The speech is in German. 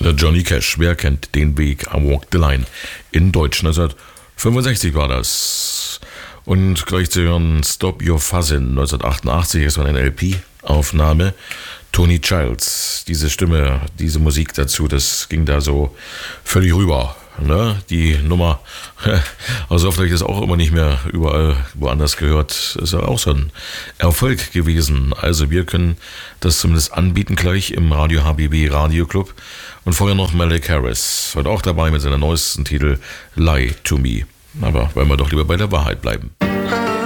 Johnny Cash, wer kennt den Weg, I Walk the Line. In Deutsch, 1965 war das. Und gleich zu hören, Stop Your Fuzzin', 1988, ist eine LP-Aufnahme. Tony Childs, diese Stimme, diese Musik dazu, das ging da so völlig rüber. Ne? Die Nummer, also oft habe ich das auch immer nicht mehr überall woanders gehört, ist ja auch so ein Erfolg gewesen. Also wir können das zumindest anbieten gleich im Radio HBB Radio Club. Und vorher noch Malik Harris, heute auch dabei mit seinem neuesten Titel Lie to Me. Aber wollen wir doch lieber bei der Wahrheit bleiben.